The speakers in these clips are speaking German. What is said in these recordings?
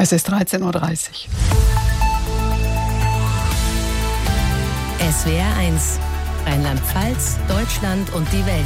Es ist 13:30 Uhr. SWR 1, Rheinland-Pfalz, Deutschland und die Welt.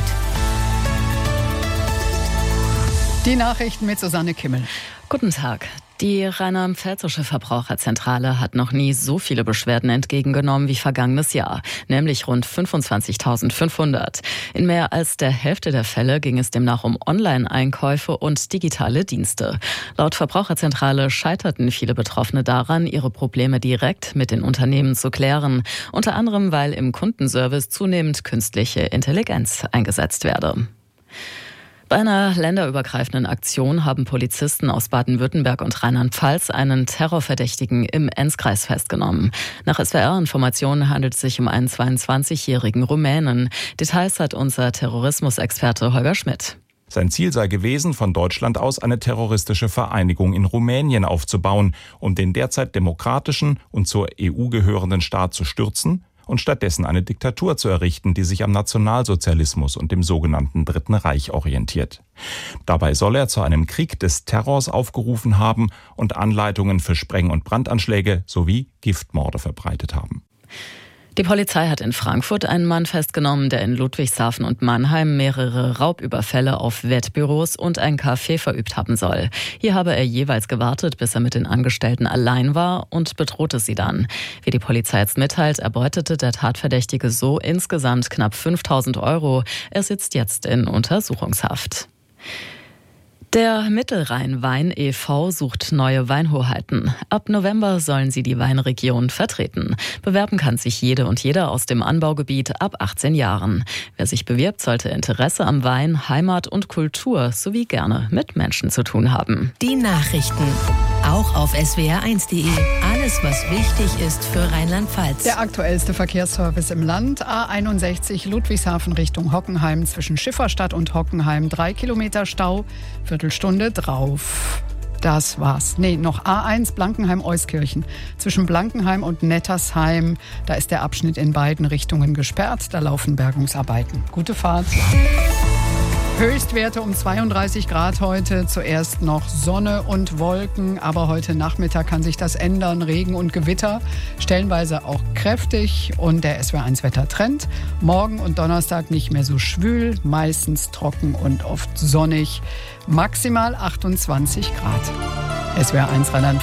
Die Nachrichten mit Susanne Kimmel. Guten Tag. Die Rheinland-Pfälzische Verbraucherzentrale hat noch nie so viele Beschwerden entgegengenommen wie vergangenes Jahr, nämlich rund 25.500. In mehr als der Hälfte der Fälle ging es demnach um Online-Einkäufe und digitale Dienste. Laut Verbraucherzentrale scheiterten viele Betroffene daran, ihre Probleme direkt mit den Unternehmen zu klären, unter anderem weil im Kundenservice zunehmend künstliche Intelligenz eingesetzt werde. Bei einer länderübergreifenden Aktion haben Polizisten aus Baden-Württemberg und Rheinland-Pfalz einen Terrorverdächtigen im Enzkreis festgenommen. Nach SWR-Informationen handelt es sich um einen 22-jährigen Rumänen. Details hat unser Terrorismusexperte Holger Schmidt. Sein Ziel sei gewesen, von Deutschland aus eine terroristische Vereinigung in Rumänien aufzubauen, um den derzeit demokratischen und zur EU gehörenden Staat zu stürzen und stattdessen eine Diktatur zu errichten, die sich am Nationalsozialismus und dem sogenannten Dritten Reich orientiert. Dabei soll er zu einem Krieg des Terrors aufgerufen haben und Anleitungen für Spreng- und Brandanschläge sowie Giftmorde verbreitet haben. Die Polizei hat in Frankfurt einen Mann festgenommen, der in Ludwigshafen und Mannheim mehrere Raubüberfälle auf Wettbüros und ein Café verübt haben soll. Hier habe er jeweils gewartet, bis er mit den Angestellten allein war und bedrohte sie dann. Wie die Polizei jetzt mitteilt, erbeutete der Tatverdächtige so insgesamt knapp 5.000 €. Er sitzt jetzt in Untersuchungshaft. Der Mittelrhein Wein e.V. sucht neue Weinhoheiten. Ab November sollen sie die Weinregion vertreten. Bewerben kann sich jede und jeder aus dem Anbaugebiet ab 18 Jahren. Wer sich bewirbt, sollte Interesse am Wein, Heimat und Kultur sowie gerne mit Menschen zu tun haben. Die Nachrichten, auch auf swr1.de. Alles, was wichtig ist für Rheinland-Pfalz. Der aktuellste Verkehrsservice im Land. A61 Ludwigshafen Richtung Hockenheim zwischen Schifferstadt und Hockenheim. 3 Kilometer Stau, Viertelstunde drauf. Das war's. Noch A1 Blankenheim-Euskirchen. Zwischen Blankenheim und Nettersheim. Da ist der Abschnitt in beiden Richtungen gesperrt. Da laufen Bergungsarbeiten. Gute Fahrt. Höchstwerte um 32 Grad heute. Zuerst noch Sonne und Wolken, aber heute Nachmittag kann sich das ändern. Regen und Gewitter, stellenweise auch kräftig. Und der SWR1-Wettertrend. Morgen und Donnerstag nicht mehr so schwül, meistens trocken und oft sonnig. Maximal 28 Grad. SWR1 Rheinland-Pfalz.